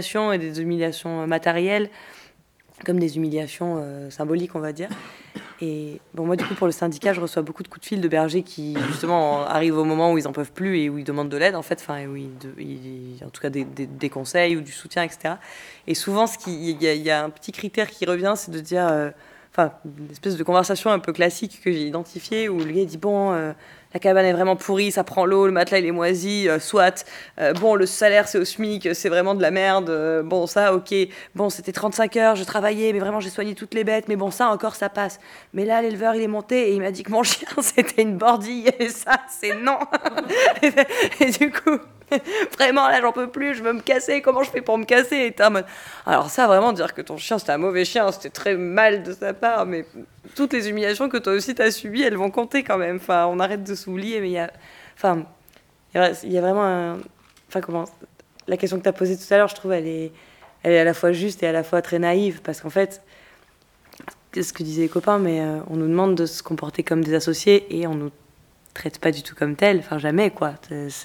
Et des humiliations matérielles, comme des humiliations symboliques, on va dire. Et bon, moi, du coup, pour le syndicat, je reçois beaucoup de coups de fil de bergers qui, justement, arrivent au moment où ils en peuvent plus et où ils demandent de l'aide, en fait, enfin, en tout cas, des conseils ou du soutien, etc. Et souvent, il y a un petit critère qui revient, c'est de dire, enfin, une espèce de conversation un peu classique que j'ai identifiée, où le gars dit, bon, la cabane est vraiment pourrie, ça prend l'eau, le matelas il est moisi, soit. Bon, le salaire c'est au SMIC, c'est vraiment de la merde. Bon, ça, ok. Bon, c'était 35 heures, je travaillais, mais vraiment j'ai soigné toutes les bêtes. Mais bon, ça encore, ça passe. Mais là, l'éleveur il est monté et il m'a dit que mon chien c'était une bordille. Et ça, c'est non. Et du coup, vraiment là, j'en peux plus, je veux me casser. Comment je fais pour me casser? Et t'es en mode, alors, ça, vraiment, dire que ton chien c'était un mauvais chien, c'était très mal de sa part, mais toutes les humiliations que toi aussi t'as subies, elles vont compter quand même. Enfin, on arrête de s'oublier, mais il y a. Enfin, il y a vraiment un. Enfin, comment. La question que tu as posée tout à l'heure, je trouve, elle est à la fois juste et à la fois très naïve. Parce qu'en fait, c'est ce que disaient les copains, mais on nous demande de se comporter comme des associés et on nous traite pas du tout comme tels. Enfin, jamais, quoi.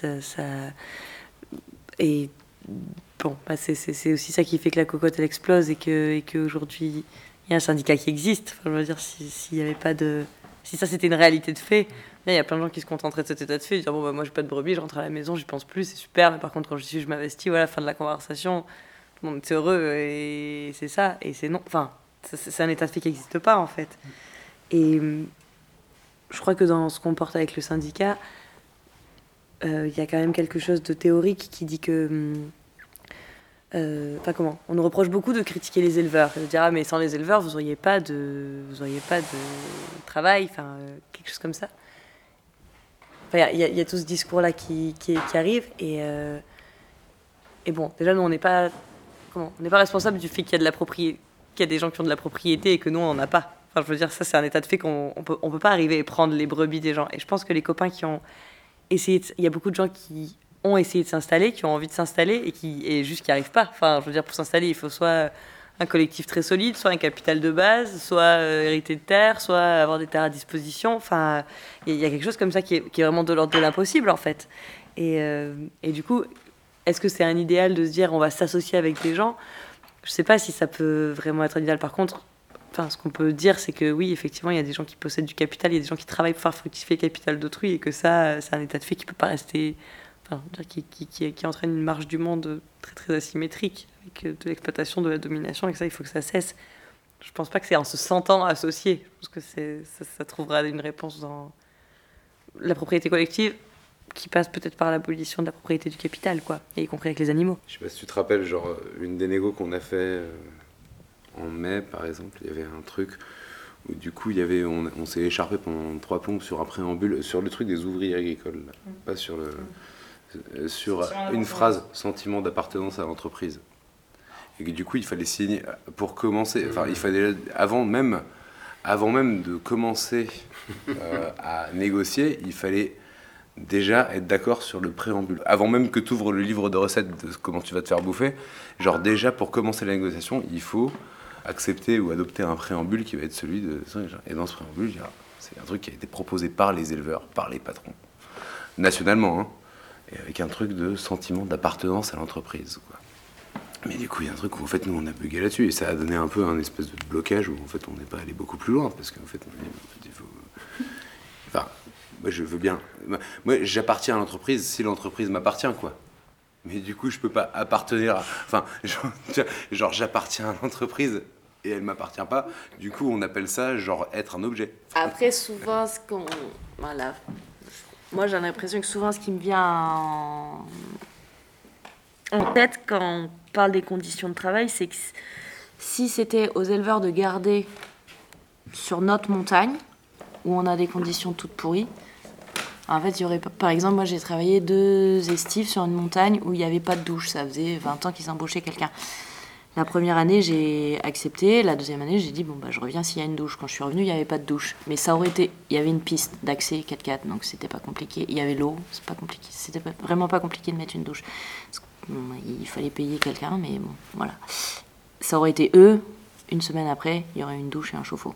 Et bon, bah, c'est aussi ça qui fait que la cocotte, elle explose et qu'aujourd'hui, il y a un syndicat qui existe. Enfin, je veux dire, s'il y avait pas de. Si ça, c'était une réalité de fait, il y a plein de gens qui se contenteraient de cet état de fait, et dire bon, bah, moi, j'ai pas de brebis, je rentre à la maison, j'y pense plus, c'est super, mais par contre, quand je suis, je m'investis, voilà, fin de la conversation, tout le monde est heureux, et c'est ça, et c'est non. Enfin, c'est un état de fait qui n'existe pas, en fait. Et je crois que dans ce qu'on porte avec le syndicat, il y a quand même quelque chose de théorique qui dit que. Enfin, comment on nous reproche beaucoup de critiquer les éleveurs, de dire ah mais sans les éleveurs vous auriez pas de travail, enfin quelque chose comme ça. Enfin, il y a tout ce discours là qui arrive et bon déjà nous on n'est pas responsable du fait qu'il y a de la propriété, qu'il y a des gens qui ont de la propriété et que nous on n'en a pas. Enfin je veux dire ça c'est un état de fait qu'on peut pas arriver et prendre les brebis des gens. Et je pense que les copains qui ont essayé, il y a beaucoup de gens qui ont essayé de s'installer, qui ont envie de s'installer et juste qui n'y arrivent pas. Enfin, je veux dire, pour s'installer, il faut soit un collectif très solide, soit un capital de base, soit hériter de terre, soit avoir des terres à disposition. Enfin, il y a quelque chose comme ça qui est vraiment de l'ordre de l'impossible, en fait. Et du coup, est-ce que c'est un idéal de se dire on va s'associer avec des gens? Je ne sais pas si ça peut vraiment être un idéal. Par contre, enfin, ce qu'on peut dire, c'est que oui, effectivement, il y a des gens qui possèdent du capital, il y a des gens qui travaillent pour faire fructifier le capital d'autrui, et que ça, c'est un état de fait qui ne peut pas rester... Enfin, qui entraîne une marge du monde très très asymétrique, avec de l'exploitation, de la domination, et que ça, il faut que ça cesse. Je pense pas que c'est en se sentant associé. Je pense que ça trouvera une réponse dans la propriété collective, qui passe peut-être par l'abolition de la propriété du capital, quoi, et y compris avec les animaux. Je sais pas si tu te rappelles, genre, une des négos qu'on a fait en mai, par exemple, il y avait un truc où du coup, on s'est écharpé pendant 3 plombs sur un préambule, sur le truc des ouvriers agricoles, là. Pas sur le... sur une phrase, sentiment d'appartenance à l'entreprise. Et que, du coup, il fallait signer pour commencer. Enfin, il fallait avant même de commencer à négocier, il fallait déjà être d'accord sur le préambule. Avant même que tu ouvres le livre de recettes de comment tu vas te faire bouffer, genre déjà pour commencer la négociation, il faut accepter ou adopter un préambule qui va être celui de... Et dans ce préambule, c'est un truc qui a été proposé par les éleveurs, par les patrons, nationalement, hein. Et avec un truc de sentiment d'appartenance à l'entreprise, quoi. Mais du coup, il y a un truc où en fait nous on a bugué là-dessus et ça a donné un peu un espèce de blocage où en fait on n'est pas allé beaucoup plus loin parce qu'en fait, il faut... Enfin, moi je veux bien... Moi j'appartiens à l'entreprise si l'entreprise m'appartient, quoi. Mais du coup je peux pas appartenir à... Enfin, genre j'appartiens à l'entreprise et elle m'appartient pas. Du coup on appelle ça genre être un objet. Après souvent ce qu'on... Voilà. Moi, j'ai l'impression que souvent, ce qui me vient en tête quand on parle des conditions de travail, c'est que si c'était aux éleveurs de garder sur notre montagne, où on a des conditions toutes pourries, en fait, il y aurait... Par exemple, moi, j'ai travaillé 2 estives sur une montagne où il n'y avait pas de douche. Ça faisait 20 ans qu'ils embauchaient quelqu'un. La première année, j'ai accepté. La deuxième année, j'ai dit, bon, bah, je reviens s'il y a une douche. Quand je suis revenue, il n'y avait pas de douche. Mais ça aurait été... Il y avait une piste d'accès 4x4, donc c'était pas compliqué. Il y avait l'eau, c'est pas compliqué. C'était vraiment pas compliqué de mettre une douche. Il fallait payer quelqu'un, mais bon, voilà. Ça aurait été eux. Une semaine après, il y aurait une douche et un chauffe-eau.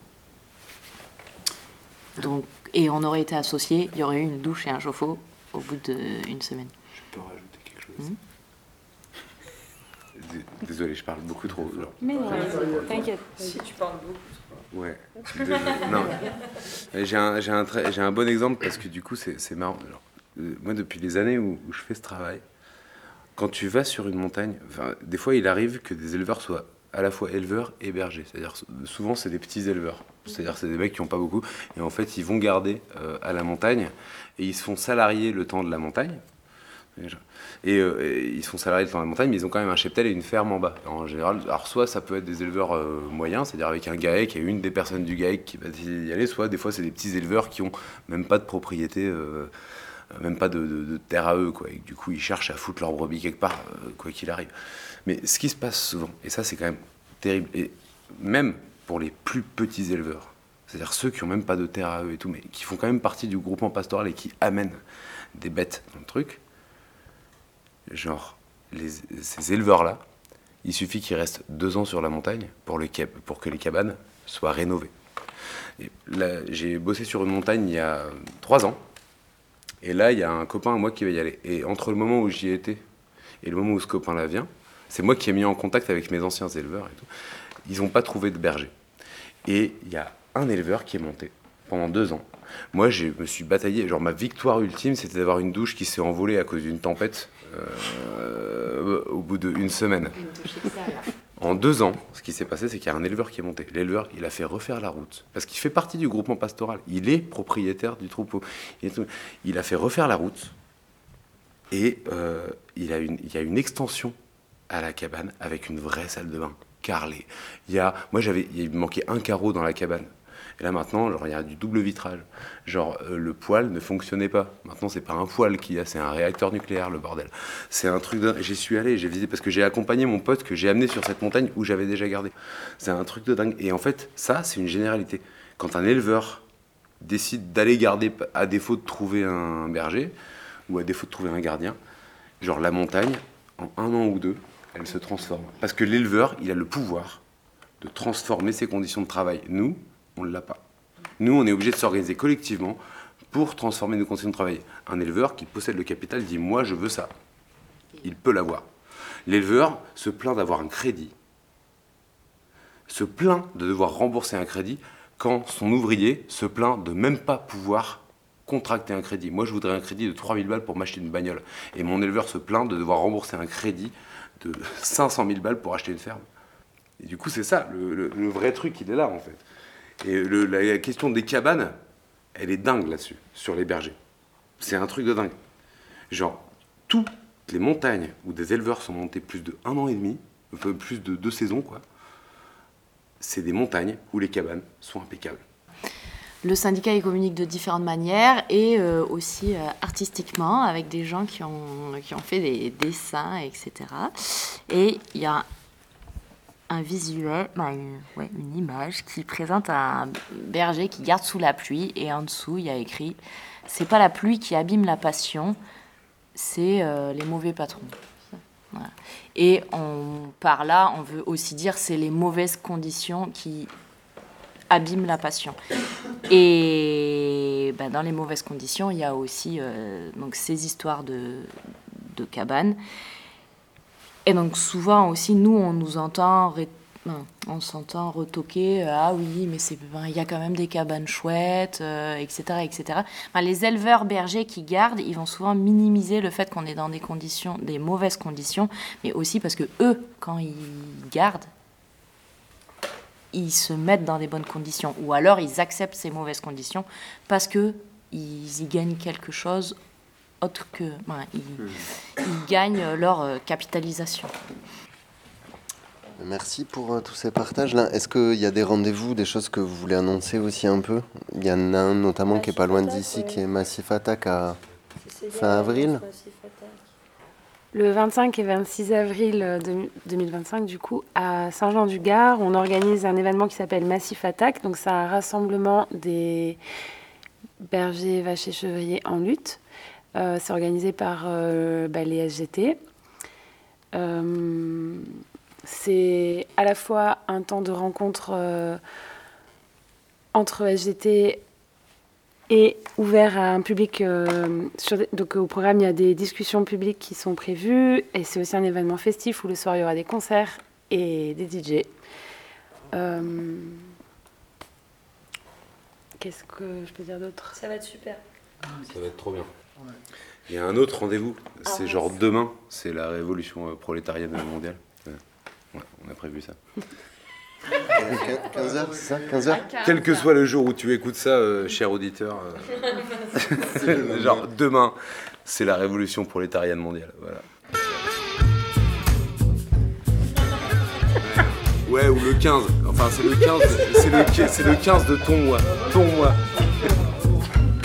Donc, et on aurait été associés, il y aurait eu une douche et un chauffe-eau au bout d'une semaine. Je peux rajouter quelque chose. Désolé, je parle beaucoup trop. Genre. Mais non, t'inquiète. Si tu parles beaucoup. Ouais. Non. J'ai un bon exemple parce que du coup, c'est marrant. Genre, moi, depuis les années où je fais ce travail, quand tu vas sur une montagne, des fois, il arrive que des éleveurs soient à la fois éleveurs et bergers. C'est-à-dire, souvent, c'est des petits éleveurs. C'est-à-dire, c'est des mecs qui n'ont pas beaucoup. Et en fait, ils vont garder à la montagne et ils se font salarier le temps de la montagne. Et ils sont salariés le temps de la montagne, mais ils ont quand même un cheptel et une ferme en bas. En général, alors soit ça peut être des éleveurs moyens, c'est-à-dire avec un GAEC et une des personnes du GAEC qui va y aller, soit des fois c'est des petits éleveurs qui ont même pas de propriété, même pas de terre à eux, quoi. Et du coup, ils cherchent à foutre leur brebis quelque part, quoi qu'il arrive. Mais ce qui se passe souvent, et ça c'est quand même terrible, et même pour les plus petits éleveurs, c'est-à-dire ceux qui ont même pas de terre à eux et tout, mais qui font quand même partie du groupement pastoral et qui amènent des bêtes dans le truc. Genre, ces éleveurs-là, il suffit qu'ils restent 2 ans sur la montagne pour que les cabanes soient rénovées. Et là, j'ai bossé sur une montagne il y a 3 ans, et là, il y a un copain à moi qui va y aller. Et entre le moment où j'y étais et le moment où ce copain-là vient, c'est moi qui ai mis en contact avec mes anciens éleveurs et tout. Ils n'ont pas trouvé de berger. Et il y a un éleveur qui est monté pendant 2 ans. Moi, je me suis bataillé. Genre, ma victoire ultime, c'était d'avoir une douche qui s'est envolée à cause d'une tempête au bout d'1 semaine. En 2 ans, ce qui s'est passé, c'est qu'il y a un éleveur qui est monté. L'éleveur, il a fait refaire la route. Parce qu'il fait partie du groupement pastoral. Il est propriétaire du troupeau. Il a fait refaire la route. Et il y a une extension à la cabane avec une vraie salle de bain carrelée. Il me manquait un carreau dans la cabane. Et là maintenant, genre, il y a du double vitrage. Genre, le poêle ne fonctionnait pas. Maintenant, c'est pas un poêle qu'il y a, c'est un réacteur nucléaire, le bordel. C'est un truc de... J'y suis allé, j'ai visité, parce que j'ai accompagné mon pote que j'ai amené sur cette montagne où j'avais déjà gardé. C'est un truc de dingue. Et en fait, ça, c'est une généralité. Quand un éleveur décide d'aller garder, à défaut de trouver un berger, ou à défaut de trouver un gardien, genre la montagne, en 1 an ou 2, elle se transforme. Parce que l'éleveur, il a le pouvoir de transformer ses conditions de travail. Nous, on ne l'a pas. Nous, on est obligé de s'organiser collectivement pour transformer nos conditions de travail. Un éleveur qui possède le capital dit « moi, je veux ça ». Il peut l'avoir. L'éleveur se plaint d'avoir un crédit, se plaint de devoir rembourser un crédit quand son ouvrier se plaint de même pas pouvoir contracter un crédit. Moi, je voudrais un crédit de 3000 balles pour m'acheter une bagnole. Et mon éleveur se plaint de devoir rembourser un crédit de 500 000 balles pour acheter une ferme. Et du coup, c'est ça, le vrai truc, il est là, en fait. Et la question des cabanes, elle est dingue là-dessus, sur les bergers. C'est un truc de dingue. Genre, toutes les montagnes où des éleveurs sont montés plus de 1 an et demi, plus de 2 saisons, quoi, c'est des montagnes où les cabanes sont impeccables. Le syndicat, il communique de différentes manières et aussi artistiquement avec des gens qui ont fait des dessins, etc. Et il y a un visuel, une image qui présente un berger qui garde sous la pluie et en dessous, il y a écrit « C'est pas la pluie qui abîme la passion, c'est les mauvais patrons ». Voilà. Et par là, on veut aussi dire c'est les mauvaises conditions qui abîment la passion. Et dans les mauvaises conditions, il y a aussi donc ces histoires de cabanes. Et donc souvent aussi, nous, on s'entend retoquer, ah oui, mais il y a quand même des cabanes chouettes, etc., etc. Les éleveurs bergers qui gardent, ils vont souvent minimiser le fait qu'on est dans des mauvaises conditions, mais aussi parce que eux, quand ils gardent, ils se mettent dans des bonnes conditions, ou alors ils acceptent ces mauvaises conditions parce que ils y gagnent quelque chose autre que... ils gagnent leur capitalisation. Merci pour tous ces partages-là. Est-ce qu'il y a des rendez-vous, des choses que vous voulez annoncer aussi un peu ? Il y en a un notamment qui n'est pas loin d'ici, qui est Massif Attack à fin avril. Le 25 et 26 avril 2025, du coup, à Saint-Jean-du-Gard, on organise un événement qui s'appelle Massif Attack. Donc, c'est un rassemblement des bergers, vaches et chevriers en lutte. C'est organisé par les SGT. C'est à la fois un temps de rencontre entre SGT et ouvert à un public. Donc au programme, il y a des discussions publiques qui sont prévues et c'est aussi un événement festif où le soir il y aura des concerts et des DJ. Qu'est-ce que je peux dire d'autre ? Ça va être super. Ça va être trop bien. Il y a un autre rendez-vous, c'est genre demain, c'est la révolution prolétarienne mondiale. Ouais, on a prévu ça. 15h, c'est ça 15h. Quel que soit le jour où tu écoutes ça, cher auditeur, genre demain, c'est la révolution prolétarienne mondiale. Voilà. Ouais, ou le 15. Enfin, c'est le 15, c'est le 15 de ton mois. Ton mois.